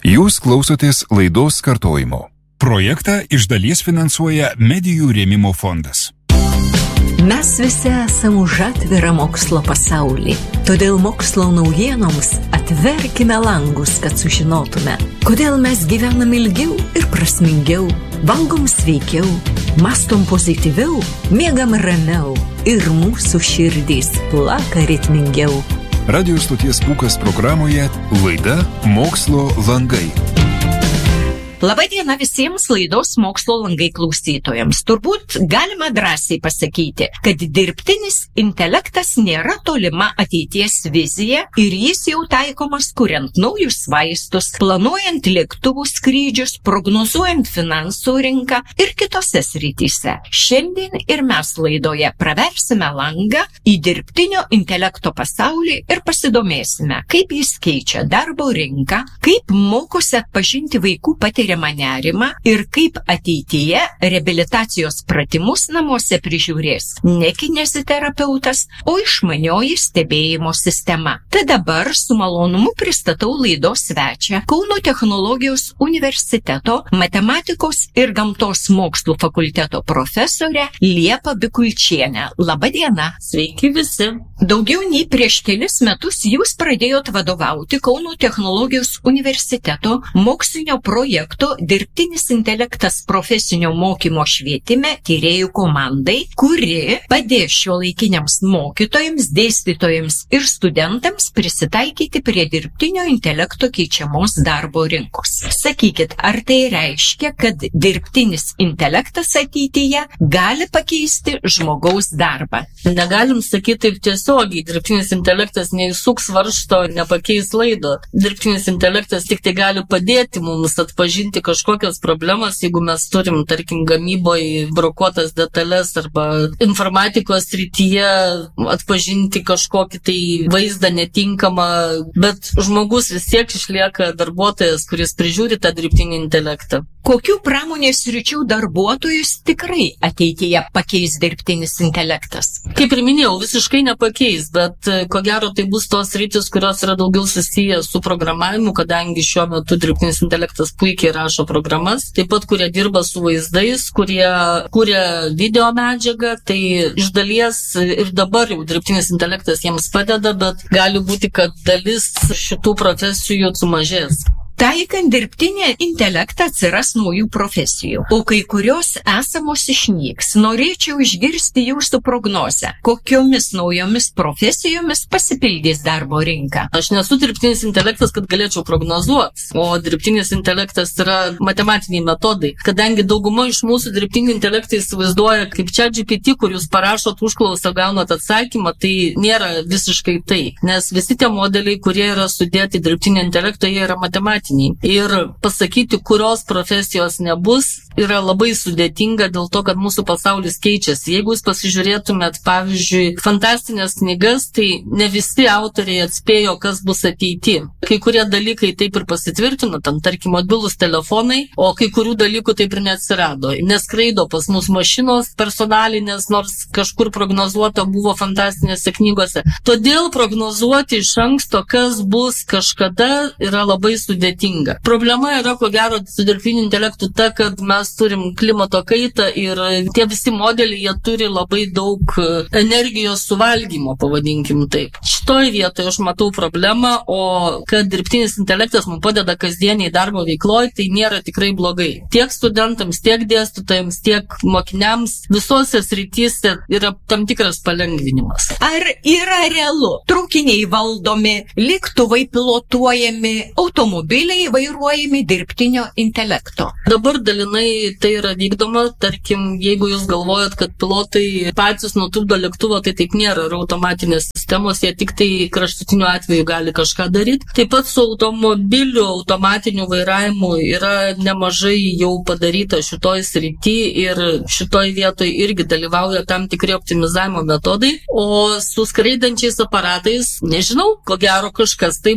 Jūs klausotės laidos kartojimo. Projektą iš dalies finansuoja Medijų rėmimo fondas. Mes visi esame už atvirą mokslo pasaulį. Todėl mokslo naujienoms atverkime langus, kad sužinotume, kodėl mes gyvenam ilgiau ir prasmingiau, valgom sveikiau, mąstom pozityviau, miegam ramiau ir mūsų širdys plaka ritmingiau. Radio stoties Pūkas programoje laida Mokslo langai. Labadiena visiems laidos Mokslo langai klausytojams. Turbūt galima drąsiai pasakyti, kad dirbtinis intelektas nėra tolima ateities vizija ir jis jau taikomas kuriant naujus vaistus, planuojant lėktuvų skrydžius, prognozuojant finansų rinką ir kitose srityse. Šiandien ir mes laidoje praversime langą į dirbtinio intelekto pasaulį ir pasidomėsime, kaip jis keičia darbo rinką, kaip mokosi atpažinti vaikų patiriamą nerimą ir kaip ateityje reabilitacijos pratimus namuose prižiūrės ne kineziterapeutas, o išmanioji stebėjimo sistema. Tad dabar su malonumu pristatau laidos svečią, Kauno technologijos universiteto matematikos ir gamtos mokslų fakulteto profesorę Liepą Bikulčienę. Labadiena. Sveiki visi. Daugiau nei prieš kelis metus jūs pradėjot vadovauti Kauno technologijos universiteto mokslinio projekto Dirbtinis intelektas profesinio mokymo švietime tyrėjų komandai, kuri padės šiuolaikiniams mokytojams, dėstytojams ir studentams prisitaikyti prie dirbtinio intelekto keičiamos darbo rinkos. Sakykit, ar tai reiškia, kad dirbtinis intelektas ateityje gali pakeisti žmogaus darbą? Negalim sakyti taip tiesiogiai. Dirbtinis intelektas neįsuks varžto, nepakeis laido. Dirbtinis intelektas tik tai gali padėti mums atpažinti kažkokios problemas, jeigu mes turim, tarkim, gamyboje brokuotas detalės arba informatikos srityje atpažinti kažkokį tai vaizdą netinkamą, bet žmogus vis tiek išlieka darbuotojas, kuris prižiūri tą dirbtinį intelektą. Kokių pramonės sričių darbuotojus tikrai ateityje pakeis dirbtinis intelektas? Kaip ir minėjau, visiškai nepakeis, bet ko gero tai bus tos sritis, kurios yra daugiau susiję su programavimu, kadangi šiuo metu dirbtinis intelektas puikiai rašo programas, taip pat kurie dirba su vaizdais, kurie kuria video medžiagą, tai iš dalies ir dabar jau dirbtinis intelektas jiems padeda, bet gali būti, kad dalis šitų profesijų sumažės. Taikant dirbtinį intelektą atsiras naujų profesijų, o kai kurios esamos išnyks. Norėčiau išgirsti jūsų prognozę, kokiomis naujomis profesijomis pasipildys darbo rinka. Aš nesu dirbtinis intelektas, kad galėčiau prognozuoti, o dirbtinis intelektas yra matematiniai metodai. Kadangi dauguma iš mūsų dirbtinį intelektą įsivaizduoja kaip ChatGPT, kur jūs parašot užklausą, gaunat atsakymą, tai nėra visiškai tai. Nes visi tie modeliai, kurie yra sudėti dirbtinio intelekto, jie yra matematiniai. Ir pasakyti, kurios profesijos nebus, yra labai sudėtinga dėl to, kad mūsų pasaulis keičiasi. Jeigu jūs pasižiūrėtumėt, pavyzdžiui, fantastinės knygas, tai ne visi autoriai atspėjo, kas bus ateity. Kai kurie dalykai taip ir pasitvirtino, tarkim, mobilūs telefonai, o kai kurių dalykų taip ir neatsirado. Neskraido pas mus mašinos personalinės, nors kažkur prognozuota buvo fantastinėse knygose. Todėl prognozuoti iš anksto, kas bus kažkada, yra labai sudėtinga. Problema yra, ko gero, su dirbtiniu intelektu ta, kad mes turim klimato kaitą ir tie visi modeliai, jie turi labai daug energijos suvalgymo, pavadinkim taip. Šitoj vietoje aš matau problemą, o kad dirbtinis intelektas mums padeda kasdieniai darbo veikloje, tai nėra tikrai blogai. Tiek studentams, tiek dėstytojams, tiek mokiniams visose srityse yra tam tikras palengvinimas. Ar yra realu? Traukiniai valdomi, lėktuvai pilotuojami, automobiliai vairuojami dirbtinio intelekto. Dabar dalinai tai yra vykdoma, tarkim, jeigu jūs galvojat, kad pilotai patys nutupdo lėktuvą, tai taip nėra, yra automatinės sistemos, jie tik tai kraštutiniu atveju gali kažką daryti. Taip pat su automobiliu automatiniu vairavimu yra nemažai jau padaryta šitoj srity ir šitoj vietoj irgi dalyvauja tam tikri optimizavimo metodai, o su skraidančiais aparatais, nežinau, ko gero kažkas tai bus.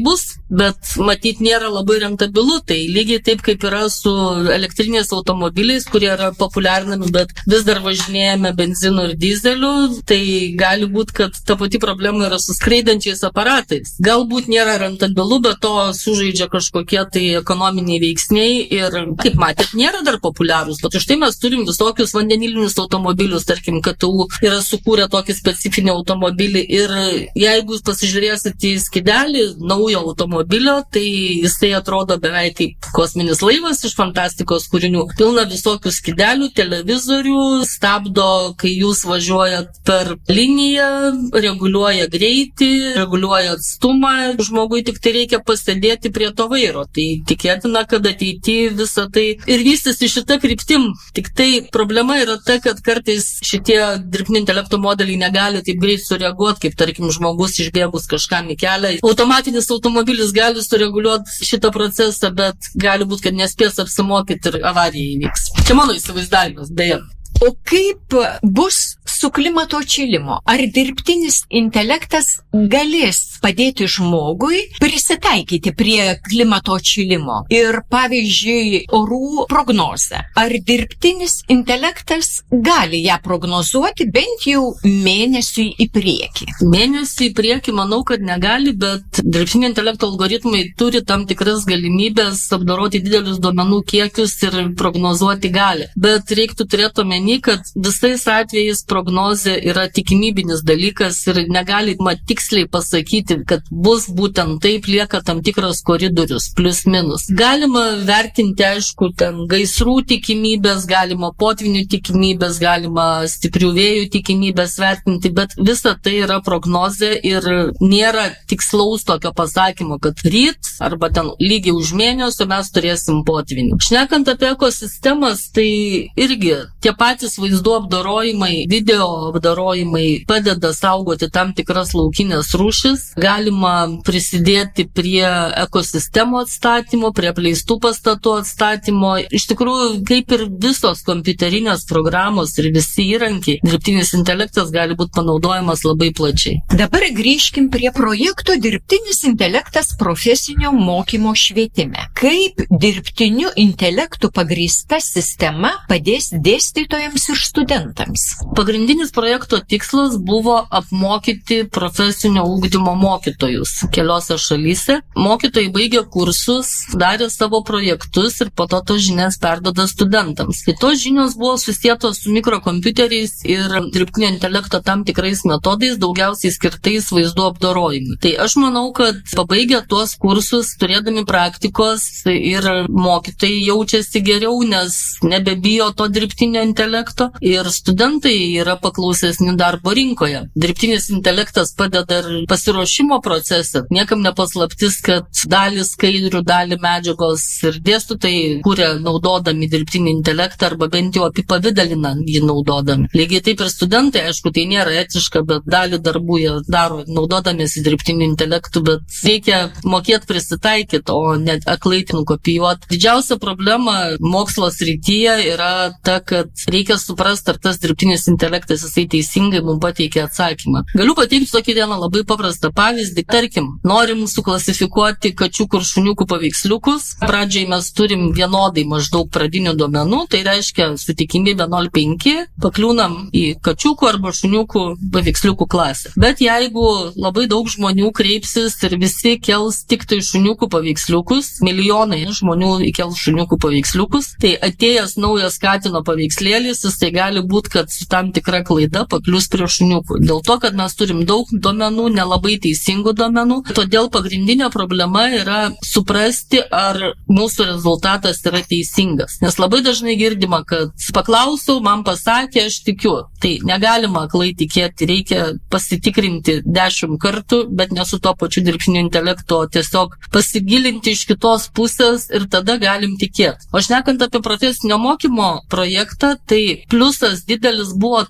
bet matyt nėra labai rentabilu. Tai lygiai taip kaip yra su elektriniais automobiliais, kurie yra populiarinami, bet vis dar važinėjame benzinu ir dizeliu, tai gali būti, kad ta pati problema yra su skraidančiais aparatais. Galbūt nėra rentabilu, bet to sužaidžia kažkokie tai ekonominiai veiksniai ir, kaip matėt, nėra dar populiarūs. Bet už tai mes turim visokius vandenilinius automobilius, tarkim, KTU yra sukūrę tokį specifinį automobilį ir jeigu jūs pasižiūrėsite į skidelį naujo automobilio, tai jisai atrodo beveik kaip kosminis laivas iš fantastikos kūrinių. Pilna visokių skidelių, televizorių, stabdo, kai jūs važiuojat per liniją, reguliuoja greitį, reguliuoja atstumą, žmogui tik tai reikia pasėdėti prie to vairo. Tai tikėtina, kad ateityje visą tai ir vystysi šitą kryptim. Tik tai problema yra ta, kad kartais šitie dirbtinio intelekto modeliai negali taip greit sureaguoti, kaip tarkim žmogus išbėgus kažkam į kelią. Automatinis automobilis gali sureguliuoti šitą procesą, bet gali būti, kad nespės apsimokyti ir avarija įvyks. Čia mano įsivaizdavimas, beje. O kaip bus su klimato atšilimu? Ar dirbtinis intelektas galės padėti žmogui prisitaikyti prie klimato atšilimo? Ir pavyzdžiui, orų prognozę. Ar dirbtinis intelektas gali ją prognozuoti bent jau mėnesiui į priekį? Mėnesiui į priekį manau, kad negali, bet dirbtinio intelekto algoritmai turi tam tikras galimybės apdoroti didelius duomenų kiekius ir prognozuoti gali. Bet reiktų turėti omeny, kad visais atvejais prognozė yra tikimybinis dalykas ir negalima tiksliai pasakyti, kad bus būtent taip, lieka tam tikras koridorius, plus minus. Galima vertinti, aišku, ten gaisrų tikimybės, galima potvinių tikimybės, galima stiprių vėjų tikimybės vertinti, bet visa tai yra prognozė ir nėra tikslaus tokio pasakymo, kad ryt arba ten lygiai už mėnesio mes turėsim potvinių. Šnekant apie ekosistemas, tai irgi tie patys vaizdų apdorojimai, video apdorojimai padeda saugoti tam tikras laukinės rūšis. Galima prisidėti prie ekosistemų atstatymo, prie apleistų pastatų atstatymo. Iš tikrųjų, kaip ir visos kompiuterinės programos ir visi įrankiai, dirbtinis intelektas gali būti panaudojamas labai plačiai. Dabar grįžkim prie projekto Dirbtinis intelektas profesinio mokymo švietime. Kaip dirbtiniu intelektu pagrįsta sistema padės dėstytojams ir studentams? Pagrindinis projekto tikslas buvo apmokyti profesinio ugdymo mokytojus keliose šalyse. Mokytojai baigė kursus, darė savo projektus ir po to tos žinias perduoda studentams. Tai tos žinios buvo susietos su mikrokompiuteriais ir dirbtinio intelekto tam tikrais metodais, daugiausiai skirtais vaizdų apdorojimui. Tai aš manau, kad pabaigę tuos kursus, turėdami praktikos ir mokytojai jaučiasi geriau, nes nebebijo to dirbtinio intelekto ir studentai yra paklausesni darbo rinkoje. Dirbtinis intelektas padeda ir pasiruošimo procese. Niekam nepaslaptis, kad dalį skaidrių, dalį medžiagos ir dėstytojai kūrė naudodami dirbtinį intelektą arba bent jau apipavidalina jį naudodami. Lygiai taip ir studentai, aišku, tai nėra etiška, bet dalį darbų jie daro naudodamiesi dirbtiniu intelektu, bet reikia mokėti prisitaikyti, o net aklaitai nukopijuoti. Didžiausia problema mokslo srityje yra ta, kad reikia suprasti, ar tas dirbtinis intelektas jisai teisingai mums pateikia atsakymą. Galiu pateikti tokį vieną labai paprastą pavyzdį. Tarkim, norim suklasifikuoti kačiukų ir šuniukų paveiksliukus. Pradžiai mes turim vienodai maždaug pradinių duomenų, tai reiškia su tikimybė 0,5 pakliūnam į kačiukų arba šuniukų paveiksliukų klasę. Bet jeigu labai daug žmonių kreipsis ir visi kels tik tai šuniukų paveiksliukus, milijonai žmonių įkels šuniukų paveiksliukus, tai atėjęs naujas katino paveikslėlis, jis tai gali būti, kad su tam tikra klaida paklius prie šuniukų. Dėl to, kad mes turim daug duomenų, nelabai teisingų duomenų, todėl pagrindinė problema yra suprasti, ar mūsų rezultatas yra teisingas. Nes labai dažnai girdima, kad paklausiau, man pasakė, aš tikiu. Tai negalima aklai tikėti, reikia pasitikrinti 10 kartų, bet ne su to pačiu dirbtiniu intelektu, o tiesiog pasigilinti iš kitos pusės ir tada galim tikėti. O šnekant apie profesinio mokymo projektą, tai pliusas didelis buvo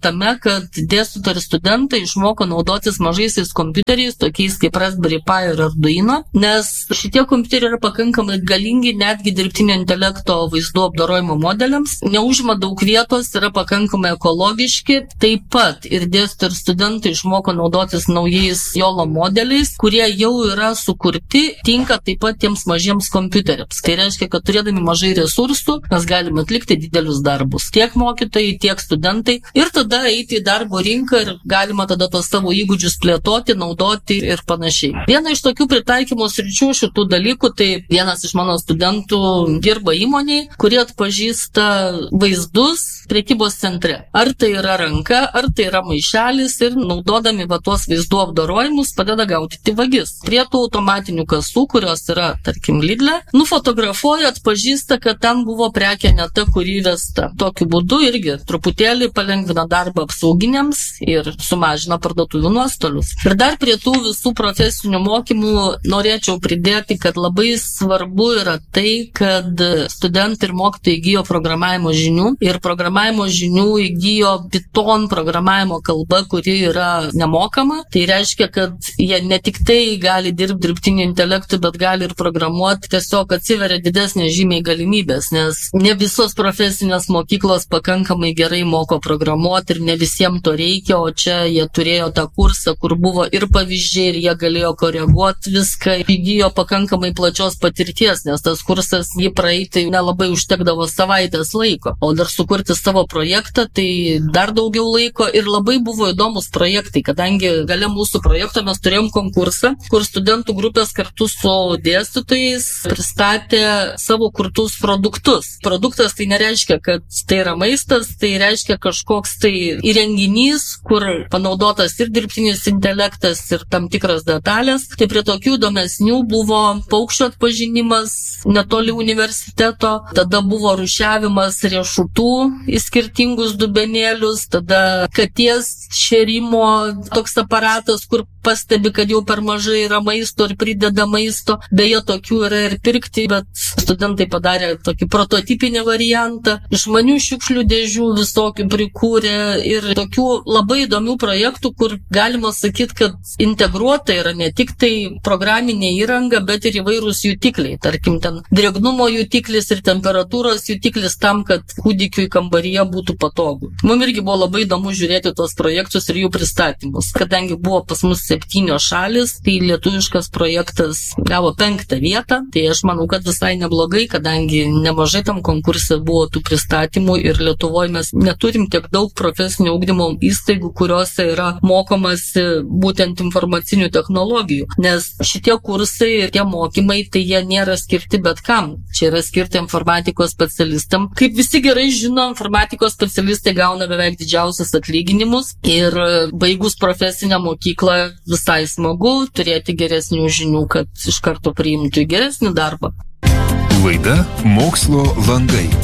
tame, kad dėstytojai ir studentai išmoko naudotis mažaisiais kompiuteriais, tokiais kaip Raspberry Pi ir Arduino, nes šitie kompiuteriai yra pakankamai galingi netgi dirbtinio intelekto vaizdų apdorojimo modeliams, neužima daug vietos, yra pakankamai ekologiški, taip pat ir dėstytojai ir studentai išmoko naudotis naujais YOLO modeliais, kurie jau yra sukurti, tinka taip pat tiems mažiems kompiuteriams. Tai reiškia, kad turėdami mažai resursų, mes galime atlikti didelius darbus. Tiek mokytojai, tiek studentai. Ir tada eiti į darbo rinką ir galima tada tos savo įgūdžius plėtoti, naudoti ir panašiai. Viena iš tokių pritaikymo sričių šitų dalykų, tai vienas iš mano studentų dirba įmoniai, kurie atpažįsta vaizdus prekybos centre. Ar tai yra ranka, ar tai yra maišelis ir naudodami tuos vaizdų apdorojimus padeda gaudyti vagis. Prie tų automatinių kasų, kurios yra, tarkim, Lidle, nufotografuoja, atpažįsta, kad ten buvo prekė ne ta, kuri įvesta. Tokiu būdu irgi truputėlį palengvina darbą apsauginiams ir sumažina parduotuvių nuostolius. Ir dar prie tų visų profesinių mokymų norėčiau pridėti, kad labai svarbu yra tai, kad studentai ir mokytojai įgijo programavimo žinių ir programavimo žinių įgijo Python programavimo kalba, kuri yra nemokama. Tai reiškia, kad jie ne tik tai gali dirbti dirbtiniu intelektu, bet gali ir programuoti, tiesiog atsiveria didesnės žymiai galimybės, nes ne visos profesinės mokyklos pakankamai gerai moko programuoti ir ne visiems to reikia, o čia jie turėjo tą kursą, kur buvo ir pavyzdžiai, ir jie galėjo koreguoti viską, įgijo pakankamai plačios patirties, nes tas kursas jį praeiti nelabai užtekdavo savaitės laiko, o dar sukurti savo projektą, tai dar daugiau laiko ir labai buvo įdomus projektai, kadangi gale mūsų projekto mes turėjom konkursą, kur studentų grupės kartu su dėstytojais pristatė savo kurtus produktus. Produktas tai nereiškia, kad tai yra maistas, tai reiškia kažkoks tai įrenginys, kur panaudotas ir dirbtinis intelektas, ir tam tikras detalės. Tai prie tokių įdomesnių buvo paukščio atpažinimas netoli universiteto, tada buvo rūšiavimas riešutų į skirtingus dubenėlius, tada katės šėrimo toks aparatas, kur pastebi, kad jau per mažai yra maisto ir prideda maisto. Beje, tokių yra ir pirkti, bet studentai padarė tokį prototipinį variantą. Išmanių šiukšlių dėžių visokių prikūrė ir tokių labai įdomių projektų, kur galima sakyti, kad integruota yra ne tik tai programinė įranga, bet ir įvairūs jutikliai. Tarkim, ten drėgnumo jutiklis ir temperatūros jutiklis tam, kad kūdikiui kambaryje būtų patogu. Mums irgi buvo labai įdomu žiūrėti tos projektus ir jų pristatymus. Kadangi buvo pas mus 7 šalis, tai lietuviškas projektas gavo 5 vietą, tai aš manau, kad visai neblogai, kadangi nemažai tam konkurse buvo tų pristatymų ir Lietuvoje mes neturim tiek daug profesinio ugdymo įstaigų, kuriuose yra mokomasi būtent informacinių technologijų, nes šitie kursai ir tie mokymai, tai jie nėra skirti bet kam, čia yra skirti informatikos specialistam. Kaip visi gerai žino, informatikos specialistai gauna beveik didžiausius atlyginimus ir baigus profesinę mokyklą visai smagu turėti geresnių žinių, kad iš karto priimtų geresnį darbą. Laida Mokslo langai.